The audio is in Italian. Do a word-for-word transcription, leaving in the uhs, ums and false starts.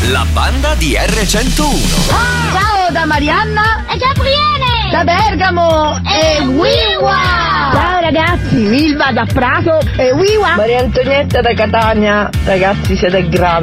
la banda di erre centouno. Ciao da Marianna e Gabriele da Bergamo e Wiwa. Ciao ragazzi, Milva da Prato e Wiwa. Maria Antonietta da Catania. Ragazzi, siete grandi.